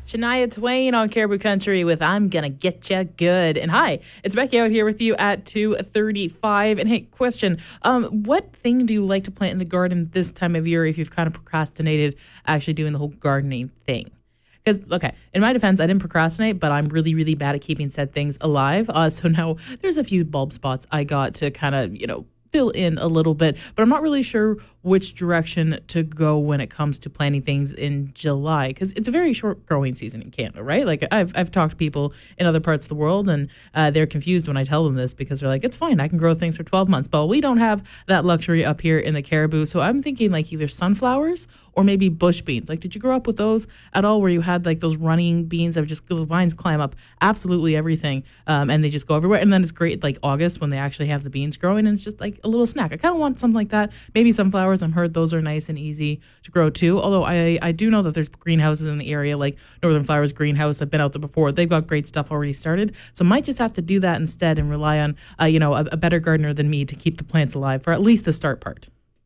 Shania Twain on Caribou Country with I'm Gonna Get Ya Good. And hi, it's Becky out here with you at 2:35. And hey, question, what thing do you like to plant in the garden this time of year if you've kind of procrastinated actually doing the whole gardening thing? Because, okay, in my defense, I didn't procrastinate, but I'm really, really bad at keeping said things alive. So now there's a few bulb spots I got to kind of, fill in a little bit, but I'm not really sure which direction to go when it comes to planting things in July, because it's a very short growing season in Canada, right? Like I've talked to people in other parts of the world, and they're confused when I tell them this because they're like, it's fine, I can grow things for 12 months, but we don't have that luxury up here in the Caribou. So I'm thinking like either sunflowers or maybe bush beans. Like, did you grow up with those at all, where you had like those running beans that would just, the vines climb up absolutely everything, and they just go everywhere? And then it's great like August when they actually have the beans growing, and it's just like a little snack. I kind of want something like that. Maybe sunflowers. I've heard those are nice and easy to grow too. Although I do know that there's greenhouses in the area, like Northern Flowers Greenhouse. I've been out there before. They've got great stuff already started. So might just have to do that instead and rely on, a better gardener than me to keep the plants alive for at least the start part.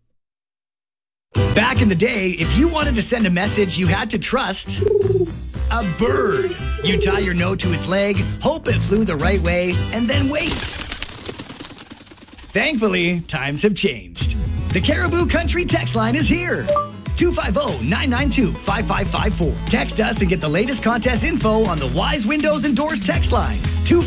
Back in the day, if you wanted to send a message, you had to trust a bird. You tie your note to its leg, hope it flew the right way, and then wait. Thankfully, times have changed. The Caribou Country text line is here. 250-992-5554. Text us and get the latest contest info on the Wise Windows and Doors text line.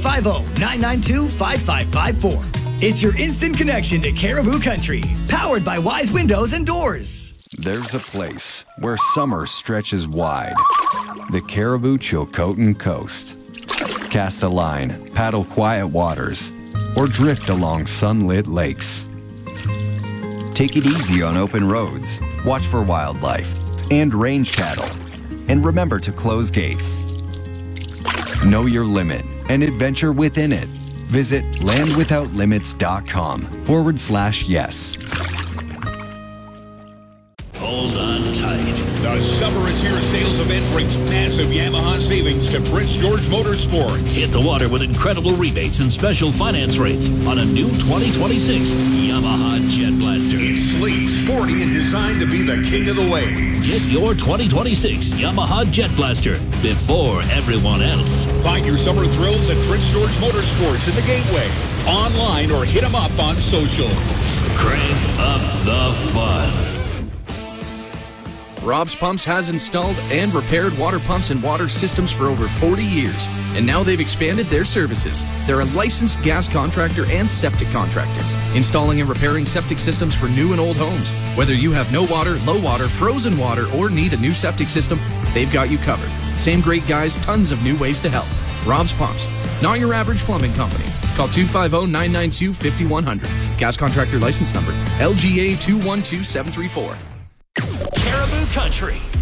250-992-5554. It's your instant connection to Caribou Country, powered by Wise Windows and Doors. There's a place where summer stretches wide. The Caribou Chilcotin Coast. Cast a line, paddle quiet waters, or drift along sunlit lakes. Take it easy on open roads, watch for wildlife and range cattle, and remember to close gates. Know your limit and adventure within it. Visit landwithoutlimits.com/yes. Hold on tight. The Summer is Here sales event brings massive Yamaha savings to Prince George Motorsports. Hit the water with incredible rebates and special finance rates on a new 2026 Yamaha Jet Blaster. It's sleek, sporty, and designed to be the king of the waves. Get your 2026 Yamaha Jet Blaster before everyone else. Find your summer thrills at Prince George Motorsports in the Gateway, online, or hit them up on socials. Crank up the fun. Rob's Pumps has installed and repaired water pumps and water systems for over 40 years, and now they've expanded their services. They're a licensed gas contractor and septic contractor, installing and repairing septic systems for new and old homes. Whether you have no water, low water, frozen water, or need a new septic system, they've got you covered. Same great guys, tons of new ways to help. Rob's Pumps, not your average plumbing company. Call 250-992-5100. Gas contractor license number, LGA 212734. Caribou Country